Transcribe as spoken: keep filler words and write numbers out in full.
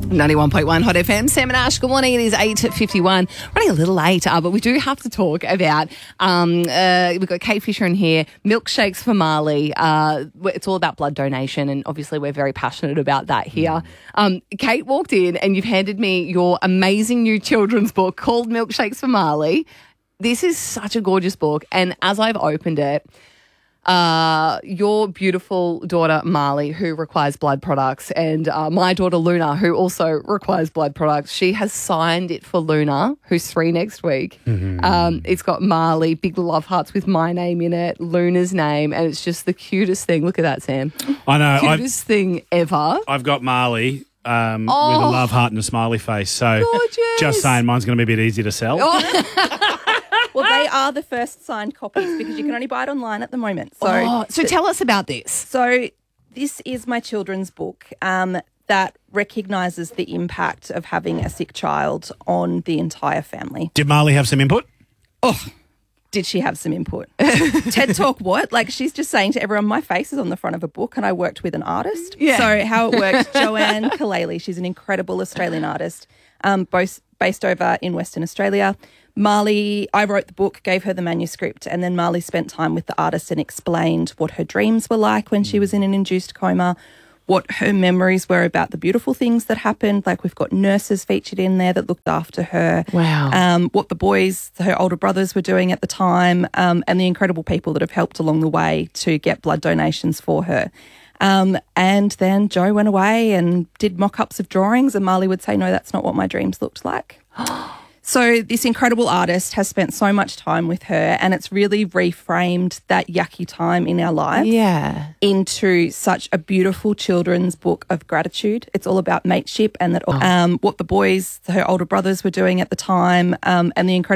ninety-one point one Hot F M. Sam and Ash, good morning. It is eight fifty-one. Running a little late, uh, but we do have to talk about, um, uh, we've got Kate Fisher in here, Milkshakes for Marley. Uh, it's all about blood donation, and obviously we're very passionate about that here. Um, Kate walked in and you've handed me your amazing new children's book called Milkshakes for Marley. This is such a gorgeous book, and as I've opened it, Uh, your beautiful daughter, Marley, who requires blood products, and uh, my daughter, Luna, who also requires blood products, she has signed it for Luna, who's three next week. Mm-hmm. Um, it's got Marley, big love hearts with my name in it, Luna's name, and it's just the cutest thing. Look at that, Sam. I know. Cutest I've, thing ever. I've got Marley um, oh, with a love heart and a smiley face. So gorgeous. Just saying, mine's going to be a bit easy to sell. Oh. Well, they are the first signed copies because you can only buy it online at the moment. So, oh, so th- tell us about this. So this is my children's book um, that recognises the impact of having a sick child on the entire family. Did Marley have some input? Oh, did she have some input? TED Talk what? Like she's just saying to everyone, my face is on the front of a book and I worked with an artist. Yeah. So how it worked, Joanne Kaleli, she's an incredible Australian artist, um, both based over in Western Australia. Marley, I wrote the book, gave her the manuscript, and then Marley spent time with the artist and explained what her dreams were like when she was in an induced coma, what her memories were about the beautiful things that happened. Like we've got nurses featured in there that looked after her. Wow. Um, what the boys, her older brothers were doing at the time, um, and the incredible people that have helped along the way to get blood donations for her. Um, and then Joe went away and did mock-ups of drawings, and Marley would say, no, that's not what my dreams looked like. So this incredible artist has spent so much time with her, and it's really reframed that yucky time in our lives Yeah. into such a beautiful children's book of gratitude. It's all about mateship and that um, what the boys, her older brothers were doing at the time, um, and the incredible